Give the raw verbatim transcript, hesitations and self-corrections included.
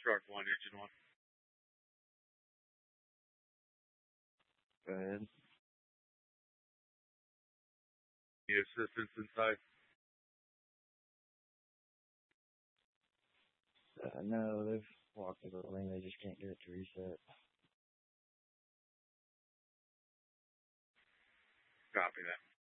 Shark one, engine one. Go ahead. Need assistance inside? Uh, no, they've walked the building. They just can't get it to reset. Copy that.